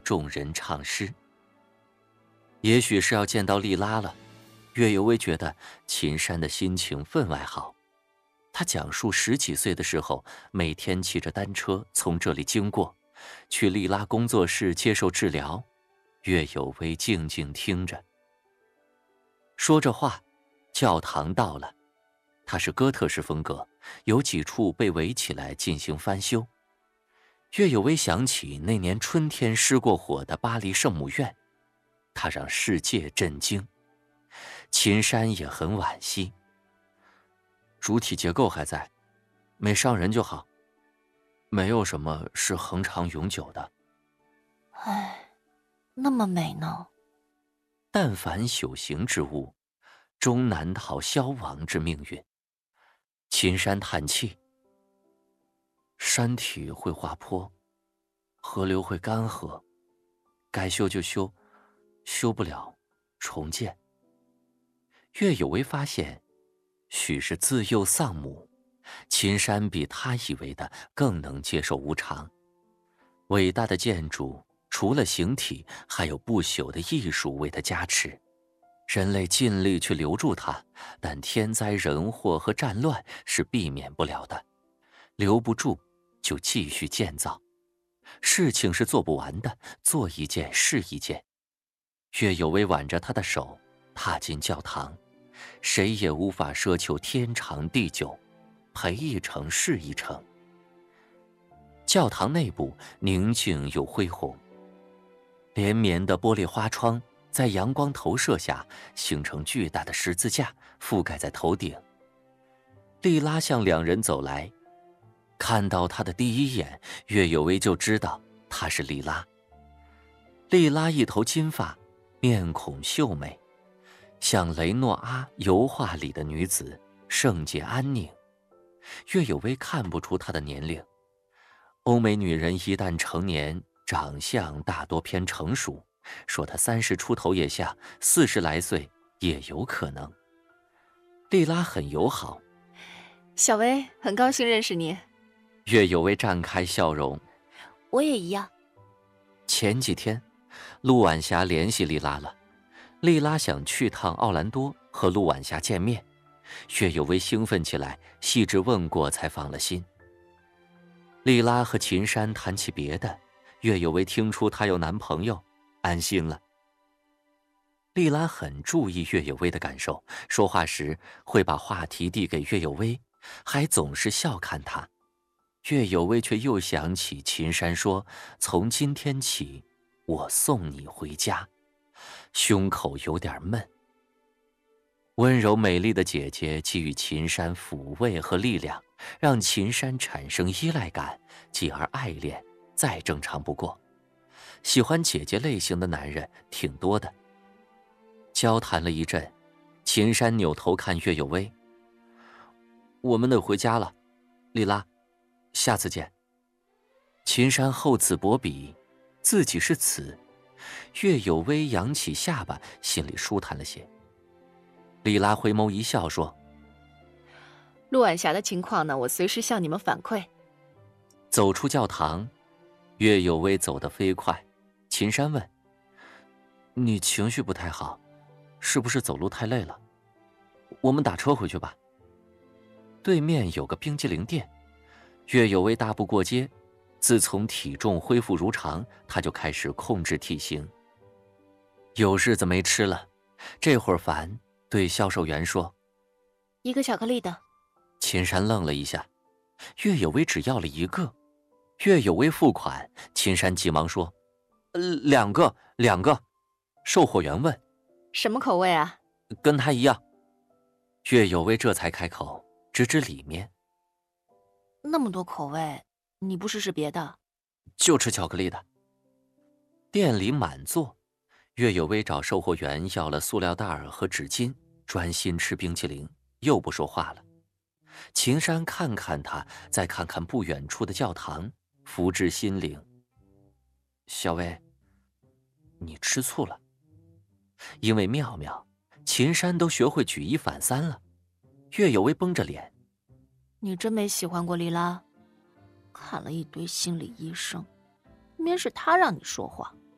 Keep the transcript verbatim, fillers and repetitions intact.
众人唱诗。也许是要见到丽拉了，岳有为觉得秦山的心情分外好。他讲述十几岁的时候，每天骑着单车从这里经过，去丽拉工作室接受治疗。岳有为静静听着。说着话，教堂到了，它是哥特式风格，有几处被围起来进行翻修。岳有为想起那年春天失过火的巴黎圣母院，它让世界震惊。秦山也很惋惜，主体结构还在，没伤人就好，没有什么是恒长永久的。 唉，那么美呢？ 但凡朽形之物，终难逃消亡之命运。秦山叹气，山体会滑坡，河流会干涸，该修就修，修不了，重建。岳有为发现，许是自幼丧母，秦山比他以为的更能接受无常。伟大的建筑除了形体，还有不朽的艺术为他加持。人类尽力去留住它，但天灾人祸和战乱是避免不了的，留不住就继续建造。事情是做不完的，做一件是一件。岳有为挽着他的手踏进教堂，谁也无法奢求天长地久，陪一程是一程。教堂内部宁静又恢宏，连绵的玻璃花窗在阳光投射下形成巨大的十字架，覆盖在头顶。丽拉向两人走来，看到她的第一眼，岳有为就知道她是丽拉。丽拉一头金发，面孔秀美，像雷诺阿油画里的女子，圣洁安宁。岳有为看不出她的年龄。欧美女人一旦成年，长相大多偏成熟，说她三十出头也像，四十来岁也有可能。丽拉很友好。 小薇，很高兴认识你。 岳有为绽开笑容。 我也一样。 前几天，陆晚霞联系丽拉了，丽拉想去趟奥兰多和陆晚霞见面。岳有为兴奋起来，细致问过才放了心。丽拉和秦山谈起别的，岳有为听出她有男朋友，安心了。丽拉很注意岳有为的感受，说话时会把话题递给岳有为，还总是笑看他。岳有为却又想起秦山说：“从今天起，我送你回家。”胸口有点闷。温柔美丽的姐姐给予秦山抚慰和力量，让秦山产生依赖感，继而爱恋，再正常不过。喜欢姐姐类型的男人挺多的。交谈了一阵，秦山扭头看岳有为：“我们得回家了，丽拉，下次见。”秦山厚此薄彼，自己是此。岳有为扬起下巴，心里舒坦了些。丽拉回眸一笑说：“ 陆晚霞的情况呢，我随时向你们反馈。” 走出教堂，岳有为走得飞快。秦山问：“你情绪不太好，是不是走路太累了？我们打车回去吧。”对面有个冰激凌店，岳有为大步过街。自从体重恢复如常，他就开始控制体型。有日子没吃了，这会儿烦，对销售员说：“ 一个巧克力的。” 秦山愣了一下，岳有为只要了一个。岳有为付款，秦山急忙说：“呃，两个，两个。”售货员问：“ 什么口味啊？” 跟他一样。岳有为这才开口，指指里面：“ 那么多口味，你不试试别的？”“ 就吃巧克力的。”店里满座，岳有为找售货员要了塑料袋和纸巾，专心吃冰淇淋，又不说话了。秦山看看他，再看看不远处的教堂，福至心灵。“小薇，你吃醋了。”因为妙妙，秦山都学会举一反三了。岳有为绷着脸：“ 你真没喜欢过丽拉？看了一堆心理医生，明明是他让你说话。”